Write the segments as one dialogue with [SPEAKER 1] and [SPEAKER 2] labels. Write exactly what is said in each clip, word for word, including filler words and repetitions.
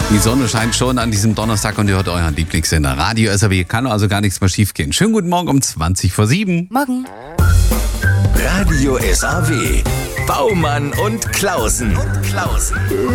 [SPEAKER 1] Die Sonne scheint schon an diesem Donnerstag und ihr hört euren Lieblingssender Radio S A W. Kann also gar nichts mehr schief gehen. Schönen guten Morgen um zwanzig vor sieben.
[SPEAKER 2] Morgen.
[SPEAKER 3] Radio S A W. Baumann und Klausen. Und Klausen.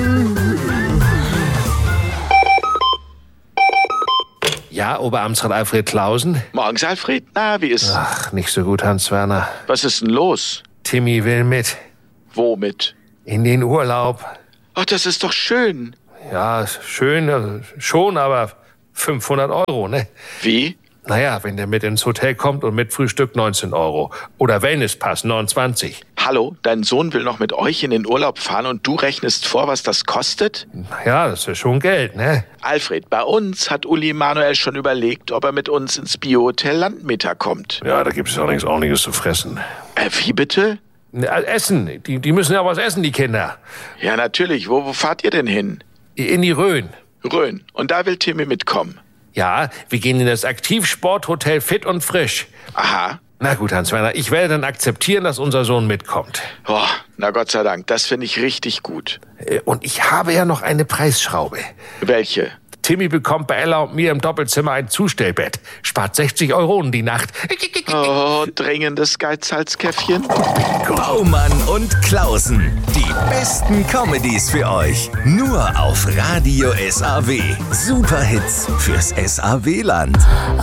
[SPEAKER 4] Ja, Oberamtsrat Alfred Klausen?
[SPEAKER 5] Morgens, Alfred. Na, wie ist?
[SPEAKER 4] Ach, nicht so gut, Hans-Werner.
[SPEAKER 5] Was ist denn los?
[SPEAKER 4] Timmy will mit.
[SPEAKER 5] Womit?
[SPEAKER 4] In den Urlaub.
[SPEAKER 5] Ach, das ist doch schön.
[SPEAKER 4] Ja, schön, also schon, aber fünfhundert Euro, ne?
[SPEAKER 5] Wie?
[SPEAKER 4] Naja, wenn der mit ins Hotel kommt und mit Frühstück neunzehn Euro. Oder Wellnesspass neunundzwanzig.
[SPEAKER 5] Hallo, dein Sohn will noch mit euch in den Urlaub fahren und du rechnest vor, was das kostet?
[SPEAKER 4] Ja, das ist schon Geld, ne?
[SPEAKER 5] Alfred, bei uns hat Uli Manuel schon überlegt, ob er mit uns ins Biohotel Landmeter kommt.
[SPEAKER 4] Ja, da gibt es allerdings auch nichts zu fressen.
[SPEAKER 5] Äh, wie bitte?
[SPEAKER 4] Essen, die, die müssen ja was essen, die Kinder.
[SPEAKER 5] Ja, natürlich. Wo, wo fahrt ihr denn hin?
[SPEAKER 4] In die Rhön.
[SPEAKER 5] Rhön. Und da will Timmy mitkommen.
[SPEAKER 4] Ja, wir gehen in das Aktivsporthotel Fit und Frisch.
[SPEAKER 5] Aha.
[SPEAKER 4] Na gut, Hans-Werner, ich werde dann akzeptieren, dass unser Sohn mitkommt.
[SPEAKER 5] Oh, na Gott sei Dank, das finde ich richtig gut.
[SPEAKER 4] Und ich habe ja noch eine Preisschraube.
[SPEAKER 5] Welche?
[SPEAKER 4] Timmy bekommt bei Ella und mir im Doppelzimmer ein Zustellbett. Spart sechzig Euro die Nacht.
[SPEAKER 5] Oh, dringendes Geizhalskäffchen.
[SPEAKER 3] Baumann und Klausen. Die besten Comedies für euch. Nur auf Radio S A W. Superhits fürs S A W-Land.